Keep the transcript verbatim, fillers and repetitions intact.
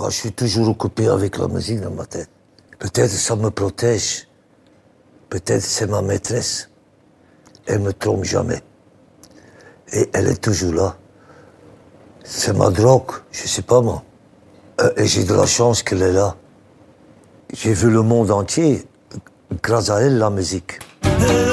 Bah, je suis toujours occupé avec la musique dans ma tête. Peut-être ça me protège. Peut-être c'est ma maîtresse. Elle me trompe jamais. Et elle est toujours là. C'est ma drogue, je sais pas moi. Euh, et j'ai de la chance qu'elle est là. J'ai vu le monde entier grâce à elle, la musique.